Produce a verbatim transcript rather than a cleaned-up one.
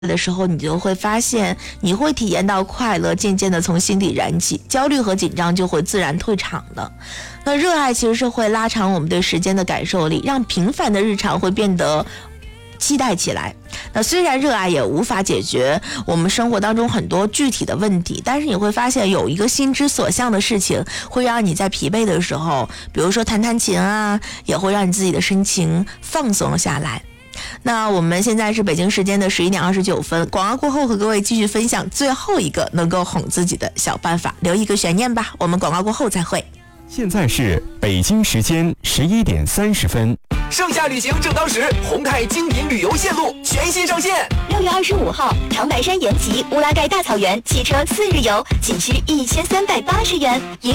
的时候，你就会发现你会体验到快乐渐渐的从心底燃起，焦虑和紧张就会自然退场的。那热爱其实是会拉长我们对时间的感受力，让平凡的日常会变得期待起来。那虽然热爱也无法解决我们生活当中很多具体的问题，但是你会发现有一个心之所向的事情会让你在疲惫的时候，比如说弹弹琴啊，也会让你自己的心情放松了下来。那我们现在是北京时间的十一点二十九分，广告过后和各位继续分享最后一个能够哄自己的小办法，留一个悬念吧，我们广告过后再会。 现在是北京时间十一点三十分。 盛夏旅行正当时，宏泰精品旅游线路全新上线。 六月二十五号，长白山延吉乌拉盖大草原汽车四日游，仅需一千三百八十元。